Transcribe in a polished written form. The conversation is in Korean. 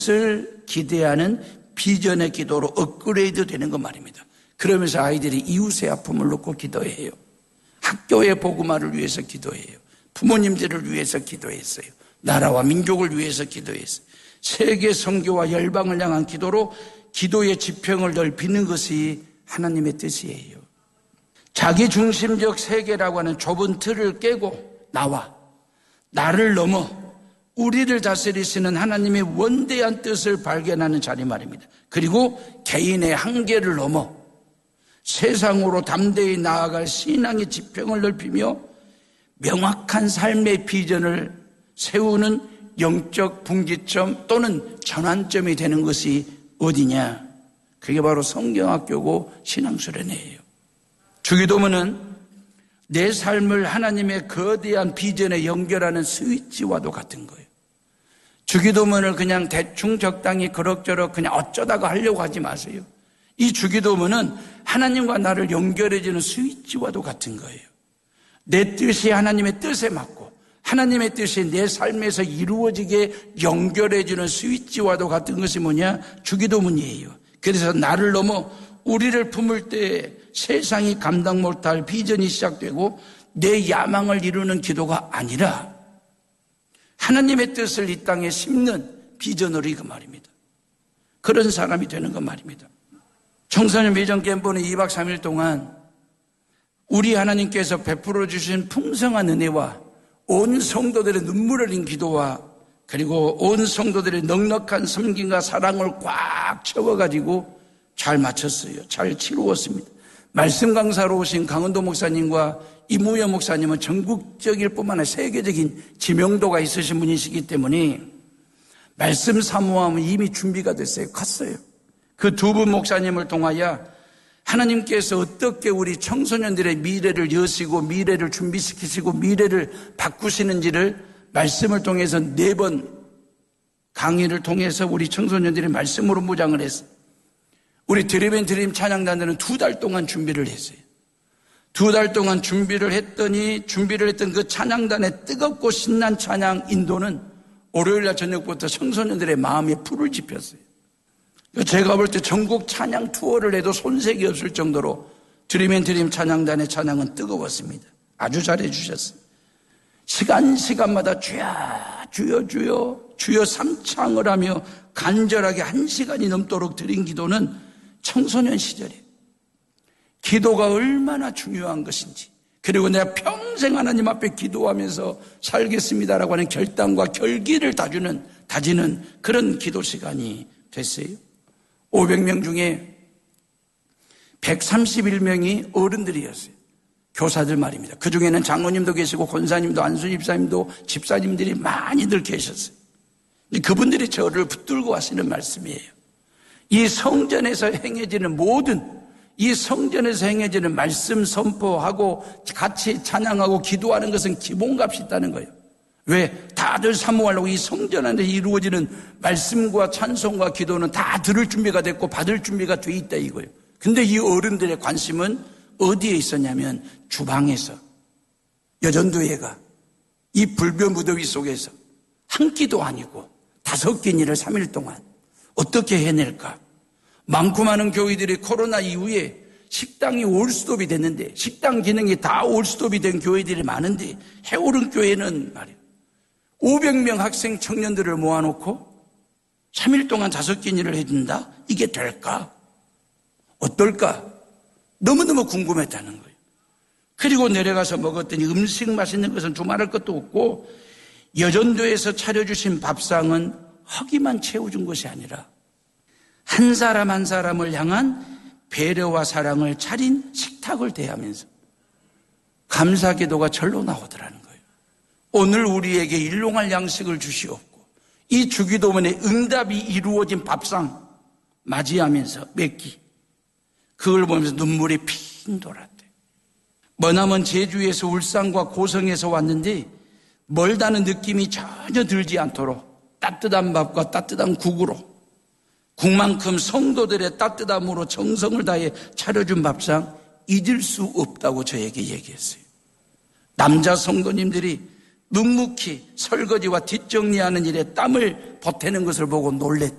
것을 기대하는 비전의 기도로 업그레이드 되는 것 말입니다. 그러면서 아이들이 이웃의 아픔을 놓고 기도해요. 학교의 복음화를 위해서 기도해요. 부모님들을 위해서 기도했어요. 나라와 민족을 위해서 기도했어요. 세계 선교와 열방을 향한 기도로 기도의 지평을 넓히는 것이 하나님의 뜻이에요. 자기중심적 세계라고 하는 좁은 틀을 깨고 나를 넘어 우리를 다스리시는 하나님의 원대한 뜻을 발견하는 자리 말입니다. 그리고 개인의 한계를 넘어 세상으로 담대히 나아갈 신앙의 지평을 넓히며 명확한 삶의 비전을 세우는 영적 분기점 또는 전환점이 되는 것이 어디냐? 그게 바로 성경학교고 신앙수련회예요. 주기도문은 내 삶을 하나님의 거대한 비전에 연결하는 스위치와도 같은 거예요. 주기도문을 그냥 대충 적당히 그럭저럭 그냥 어쩌다가 하려고 하지 마세요. 이 주기도문은 하나님과 나를 연결해주는 스위치와도 같은 거예요. 내 뜻이 하나님의 뜻에 맞고 하나님의 뜻이 내 삶에서 이루어지게 연결해주는 스위치와도 같은 것이 뭐냐? 주기도문이에요. 그래서 나를 넘어 우리를 품을 때 세상이 감당 못할 비전이 시작되고 내 야망을 이루는 기도가 아니라 하나님의 뜻을 이 땅에 심는 비전으로 이거 말입니다. 그런 사람이 되는 것 말입니다. 청소년 비전 캠프는 2박 3일 동안 우리 하나님께서 베풀어 주신 풍성한 은혜와 온 성도들의 눈물 흘린 기도와 그리고 온 성도들의 넉넉한 섬김과 사랑을 꽉 채워가지고 잘 마쳤어요. 잘 치루었습니다. 말씀 강사로 오신 강은도 목사님과 이무여 목사님은 전국적일 뿐만 아니라 세계적인 지명도가 있으신 분이시기 때문에 말씀 사모함은 이미 준비가 됐어요. 컸어요. 그 두 분 목사님을 통하여 하나님께서 어떻게 우리 청소년들의 미래를 여시고 미래를 준비시키시고 미래를 바꾸시는지를 말씀을 통해서 4번 강의를 통해서 우리 청소년들이 말씀으로 무장을 했어요. 우리 드림앤드림 찬양단들은 2달 동안 준비를 했어요. 2달 동안 준비를 했던 그 찬양단의 뜨겁고 신난 찬양 인도는 월요일날 저녁부터 청소년들의 마음에 불을 지폈어요. 제가 볼 때 전국 찬양 투어를 해도 손색이 없을 정도로 드림앤드림 찬양단의 찬양은 뜨거웠습니다. 아주 잘해 주셨어요. 시간마다 주여 삼창을 하며 간절하게 1시간이 넘도록 드린 기도는 청소년 시절에 기도가 얼마나 중요한 것인지 그리고 내가 평생 하나님 앞에 기도하면서 살겠습니다라고 하는 결단과 결기를 다지는 그런 기도 시간이 됐어요. 500명 중에 131명이 어른들이었어요. 교사들 말입니다. 그 중에는 장로님도 계시고 권사님도 안수집사님도 집사님들이 많이들 계셨어요. 그분들이 저를 붙들고 하시는 말씀이에요. 이 성전에서 행해지는 말씀 선포하고 같이 찬양하고 기도하는 것은 기본값이 있다는 거예요. 왜? 다들 사모하려고 이 성전 안에 이루어지는 말씀과 찬송과 기도는 다 들을 준비가 됐고 받을 준비가 돼 있다 이거예요. 근데 이 어른들의 관심은 어디에 있었냐면 주방에서 여전도회가 이 불교 무더위 속에서 한 끼도 아니고 5끼니를 3일 동안 어떻게 해낼까? 많고 많은 교회들이 코로나 이후에 식당이 올스톱이 됐는데 식당 기능이 다 올스톱이 된 교회들이 많은데 해오른 교회는 말이에요. 500명 학생 청년들을 모아놓고 3일 동안 5끼니를 해준다? 이게 될까? 어떨까? 너무너무 궁금했다는 거예요. 그리고 내려가서 먹었더니 음식 맛있는 것은 두말할 것도 없고 여전도에서 차려주신 밥상은 허기만 채워준 것이 아니라 한 사람 한 사람을 향한 배려와 사랑을 차린 식탁을 대하면서 감사기도가 절로 나오더라는 거예요. 오늘 우리에게 일용할 양식을 주시옵고 이 주기도문의 응답이 이루어진 밥상 맞이하면서 맺기 그걸 보면서 눈물이 핑 돌았대. 머나먼 제주에서 울산과 고성에서 왔는데 멀다는 느낌이 전혀 들지 않도록 따뜻한 밥과 따뜻한 국으로 국만큼 성도들의 따뜻함으로 정성을 다해 차려준 밥상 잊을 수 없다고 저에게 얘기했어요. 남자 성도님들이 묵묵히 설거지와 뒷정리하는 일에 땀을 보태는 것을 보고 놀랬다.